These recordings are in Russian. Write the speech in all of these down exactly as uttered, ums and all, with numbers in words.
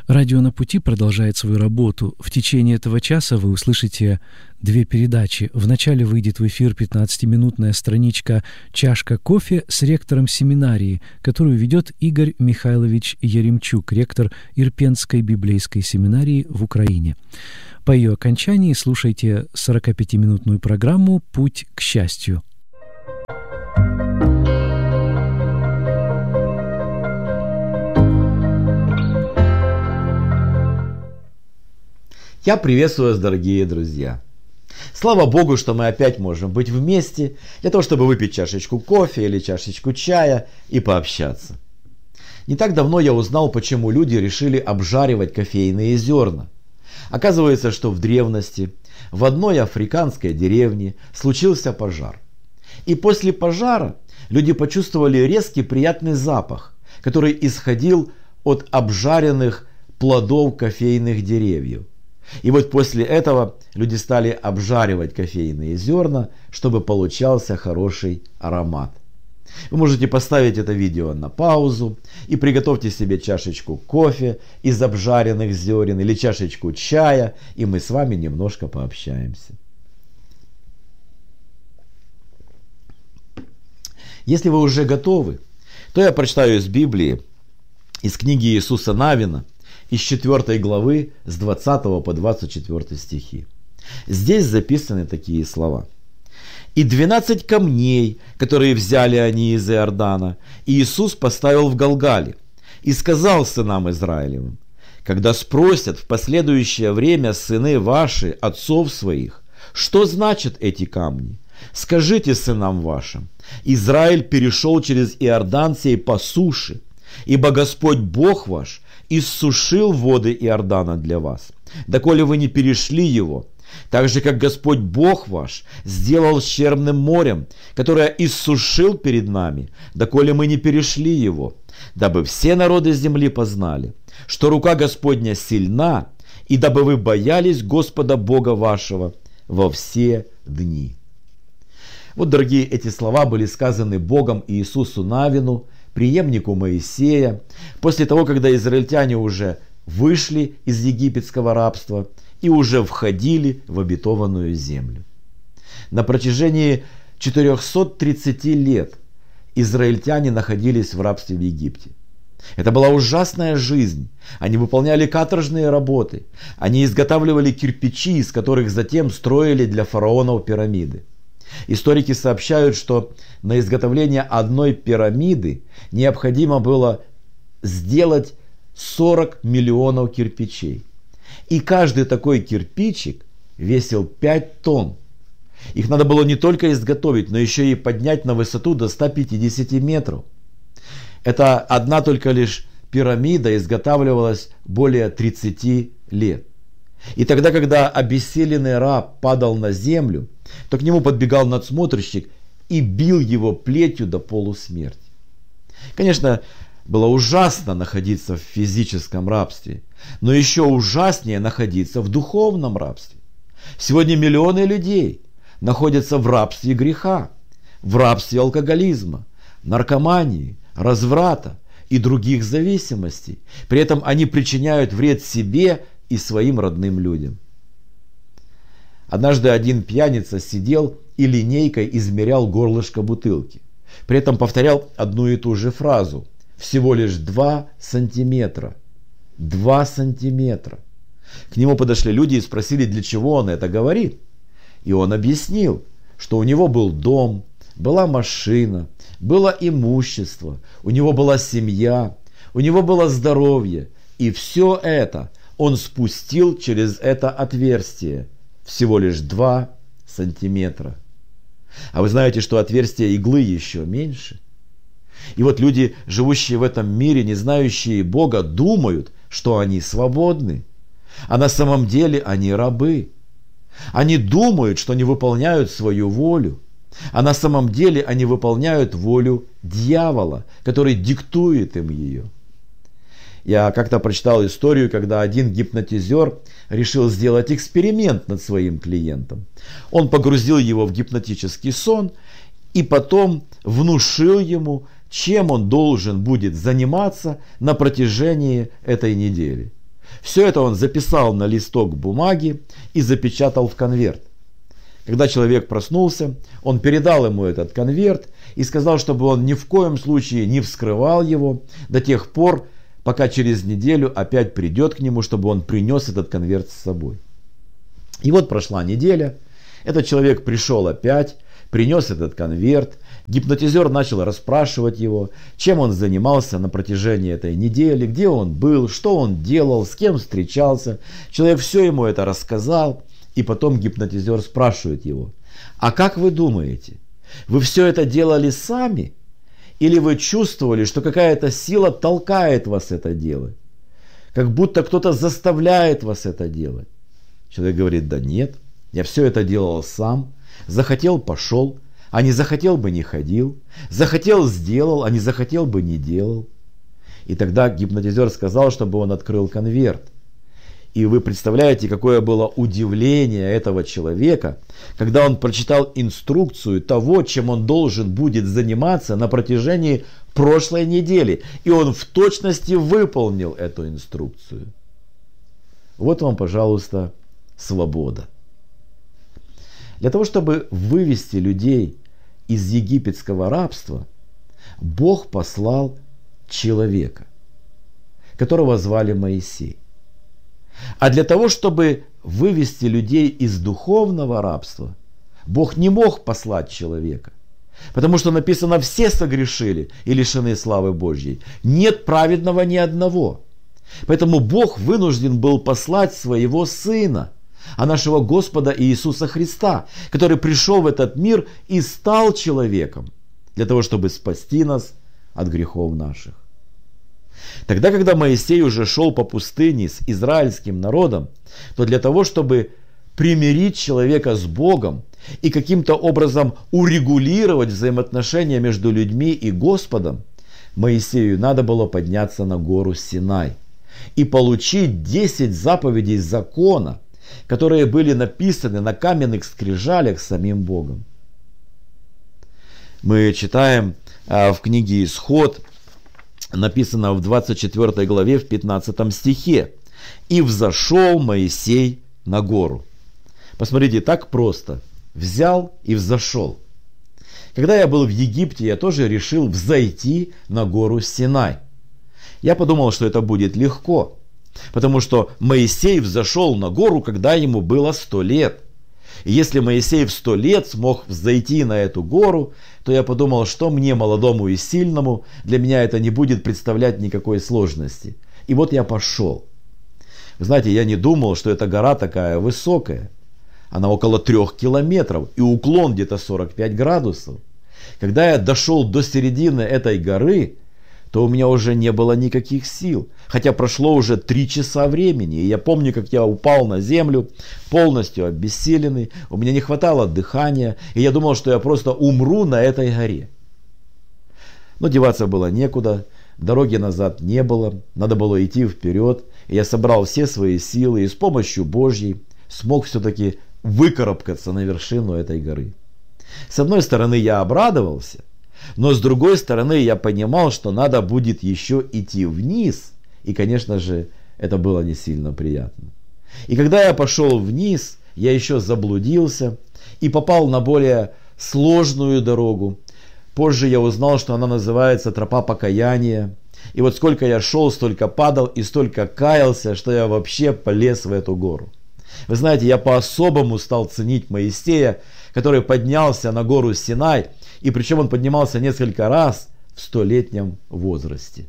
Радио «На пути» продолжает свою работу. В течение этого часа вы услышите две передачи. Вначале выйдет в эфир пятнадцатиминутная страничка «Чашка кофе» с ректором семинарии, которую ведет Игорь Михайлович Яремчук, ректор Ирпенской библейской семинарии в Украине. По ее окончании слушайте сорокапятиминутную программу «Путь к счастью». Я приветствую вас, дорогие друзья. Слава Богу, что мы опять можем быть вместе для того, чтобы выпить чашечку кофе или чашечку чая и пообщаться. Не так давно я узнал, почему люди решили обжаривать кофейные зерна. Оказывается, что в древности в одной африканской деревне случился пожар. И после пожара люди почувствовали резкий приятный запах, который исходил от обжаренных плодов кофейных деревьев. И вот после этого люди стали обжаривать кофейные зерна, чтобы получался хороший аромат. Вы можете поставить это видео на паузу и приготовьте себе чашечку кофе из обжаренных зерен или чашечку чая, и мы с вами немножко пообщаемся. Если вы уже готовы, то я прочитаю из Библии, из книги Иисуса Навина, из четвёртой главы с двадцатого по двадцать четвёртый стихи. Здесь записаны такие слова. «И двенадцать камней, которые взяли они из Иордана, Иисус поставил в Галгале, и сказал сынам Израилевым: когда спросят в последующее время сыны ваши отцов своих, что значат эти камни, скажите сынам вашим: Израиль перешел через Иордан сей по суше, ибо Господь Бог ваш иссушил воды Иордана для вас, доколе вы не перешли его, так же, как Господь Бог ваш сделал с Черным морем, которое иссушил перед нами, доколе мы не перешли его, дабы все народы земли познали, что рука Господня сильна, и дабы вы боялись Господа Бога вашего во все дни». Вот, дорогие, эти слова были сказаны Богом Иисусу Навину, преемнику Моисея, после того, когда израильтяне уже вышли из египетского рабства и уже входили в обетованную землю. На протяжении четырехсот тридцати лет израильтяне находились в рабстве в Египте. Это была ужасная жизнь. Они выполняли каторжные работы. Они изготавливали кирпичи, из которых затем строили для фараонов пирамиды. Историки сообщают, что на изготовление одной пирамиды необходимо было сделать сорок миллионов кирпичей. И каждый такой кирпичик весил пять тонн. Их надо было не только изготовить, но еще и поднять на высоту до ста пятидесяти метров. Это одна только лишь пирамида изготавливалась более тридцати лет. И тогда, когда обессиленный раб падал на землю, то к нему подбегал надсмотрщик и бил его плетью до полусмерти. Конечно, было ужасно находиться в физическом рабстве, но еще ужаснее находиться в духовном рабстве. Сегодня миллионы людей находятся в рабстве греха, в рабстве алкоголизма, наркомании, разврата и других зависимостей. При этом они причиняют вред себе и своим родным людям. Однажды один пьяница сидел и линейкой измерял горлышко бутылки. При этом повторял одну и ту же фразу: всего лишь два сантиметра. Два сантиметра. К нему подошли люди и спросили, для чего он это говорит. И он объяснил, что у него был дом, была машина, было имущество, у него была семья, у него было здоровье. И все это он спустил через это отверстие. Всего лишь два сантиметра. А вы знаете, что отверстие иглы еще меньше? И вот люди, живущие в этом мире, не знающие Бога, думают, что они свободны. А на самом деле они рабы. Они думают, что они выполняют свою волю. А на самом деле они выполняют волю дьявола, который диктует им ее. Я как-то прочитал историю, когда один гипнотизер решил сделать эксперимент над своим клиентом. Он погрузил его в гипнотический сон и потом внушил ему, чем он должен будет заниматься на протяжении этой недели. Все это он записал на листок бумаги и запечатал в конверт. Когда человек проснулся, он передал ему этот конверт и сказал, чтобы он ни в коем случае не вскрывал его до тех пор, пока через неделю опять придет к нему, чтобы он принес этот конверт с собой. И вот прошла неделя, этот человек пришел опять, принес этот конверт, гипнотизер начал расспрашивать его, чем он занимался на протяжении этой недели, где он был, что он делал, с кем встречался. Человек все ему это рассказал, и потом гипнотизер спрашивает его: а как вы думаете, вы все это делали сами? Или вы чувствовали, что какая-то сила толкает вас это делать? Как будто кто-то заставляет вас это делать? Человек говорит: да нет, я все это делал сам. Захотел — пошел, а не захотел бы — не ходил. Захотел — сделал, а не захотел бы — не делал. И тогда гипнотизер сказал, чтобы он открыл конверт. И вы представляете, какое было удивление этого человека, когда он прочитал инструкцию того, чем он должен будет заниматься на протяжении прошлой недели. И он в точности выполнил эту инструкцию. Вот вам, пожалуйста, свобода. Для того, чтобы вывести людей из египетского рабства, Бог послал человека, которого звали Моисей. А для того, чтобы вывести людей из духовного рабства, Бог не мог послать человека. Потому что написано: все согрешили и лишены славы Божьей. Нет праведного ни одного. Поэтому Бог вынужден был послать своего Сына, а нашего Господа Иисуса Христа, который пришел в этот мир и стал человеком, для того, чтобы спасти нас от грехов наших. Тогда, когда Моисей уже шел по пустыне с израильским народом, то для того, чтобы примирить человека с Богом и каким-то образом урегулировать взаимоотношения между людьми и Господом, Моисею надо было подняться на гору Синай и получить десять заповедей закона, которые были написаны на каменных скрижалях самим Богом. Мы читаем в книге Исход, написано в двадцать четвёртой главе, в пятнадцатом стихе: «И взошел Моисей на гору». Посмотрите, так просто. Взял и взошел. Когда я был в Египте, я тоже решил взойти на гору Синай. Я подумал, что это будет легко, потому что Моисей взошел на гору, когда ему было сто лет. И если Моисей в сто лет смог взойти на эту гору, то я подумал, что мне, молодому и сильному, для меня это не будет представлять никакой сложности. И вот я пошел. Вы знаете, я не думал, что эта гора такая высокая. Она около трех километров и уклон где-то сорок пять градусов. Когда я дошел до середины этой горы, то у меня уже не было никаких сил. Хотя прошло уже три часа времени. И я помню, как я упал на землю, полностью обессиленный. У меня не хватало дыхания. И я думал, что я просто умру на этой горе. Но деваться было некуда. Дороги назад не было. Надо было идти вперед. И я собрал все свои силы и с помощью Божьей смог все-таки выкарабкаться на вершину этой горы. С одной стороны, я обрадовался. Но с другой стороны, я понимал, что надо будет еще идти вниз. И, конечно же, это было не сильно приятно. И когда я пошел вниз, я еще заблудился и попал на более сложную дорогу. Позже я узнал, что она называется тропа покаяния. И вот сколько я шел, столько падал и столько каялся, что я вообще полез в эту гору. Вы знаете, я по-особому стал ценить Моисея, который поднялся на гору Синай. И причем он поднимался несколько раз в столетнем возрасте.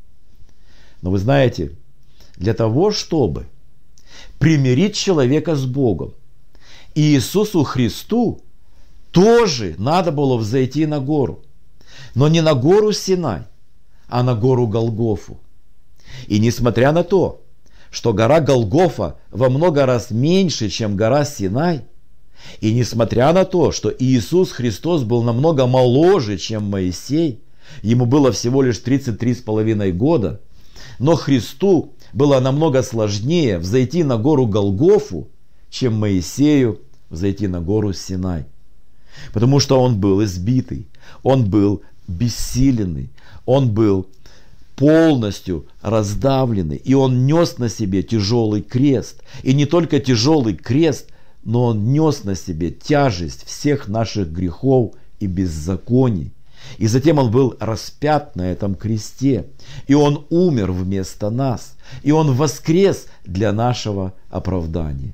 Но вы знаете, для того, чтобы примирить человека с Богом, Иисусу Христу тоже надо было взойти на гору. Но не на гору Синай, а на гору Голгофу. И несмотря на то, что гора Голгофа во много раз меньше, чем гора Синай, и несмотря на то, что Иисус Христос был намного моложе, чем Моисей, ему было всего лишь тридцать три с половиной года, но Христу было намного сложнее взойти на гору Голгофу, чем Моисею взойти на гору Синай. Потому что он был избитый, он был бессиленный, он был полностью раздавленный, и Он нес на себе тяжелый крест. И не только тяжелый крест, но Он нес на себе тяжесть всех наших грехов и беззаконий. И затем Он был распят на этом кресте, и Он умер вместо нас, и Он воскрес для нашего оправдания.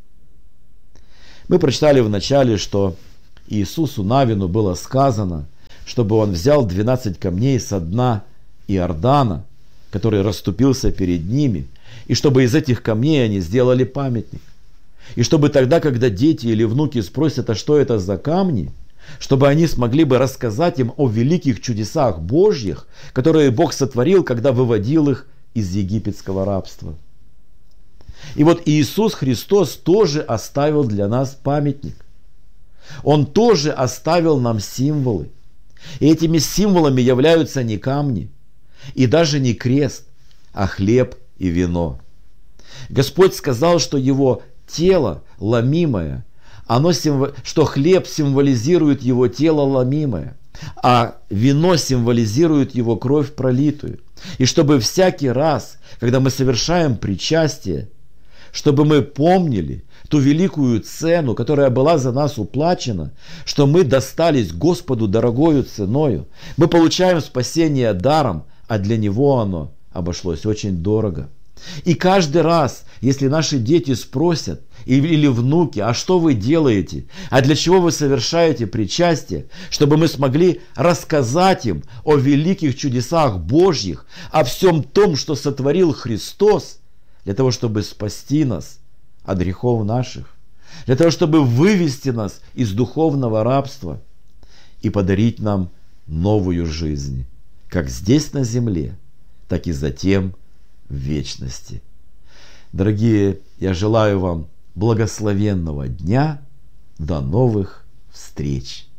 Мы прочитали в начале, что Иисусу Навину было сказано, чтобы он взял двенадцать камней со дна Иордана, который расступился перед ними, и чтобы из этих камней они сделали памятник. И чтобы тогда, когда дети или внуки спросят, а что это за камни, чтобы они смогли бы рассказать им о великих чудесах Божьих, которые Бог сотворил, когда выводил их из египетского рабства. И вот Иисус Христос тоже оставил для нас памятник. Он тоже оставил нам символы. И этими символами являются не камни, и даже не крест, а хлеб и вино. Господь сказал, что Его тело ломимое, оно символ... что хлеб символизирует Его тело ломимое, а вино символизирует Его кровь пролитую. И чтобы всякий раз, когда мы совершаем причастие, чтобы мы помнили ту великую цену, которая была за нас уплачена, что мы достались Господу дорогою ценою. Мы получаем спасение даром, а для Него оно обошлось очень дорого. И каждый раз, если наши дети спросят, или внуки, а что вы делаете, а для чего вы совершаете причастие, чтобы мы смогли рассказать им о великих чудесах Божьих, о всем том, что сотворил Христос, для того, чтобы спасти нас от грехов наших, для того, чтобы вывести нас из духовного рабства и подарить нам новую жизнь, как здесь на земле, так и затем в вечности. Дорогие, я желаю вам благословенного дня. До новых встреч!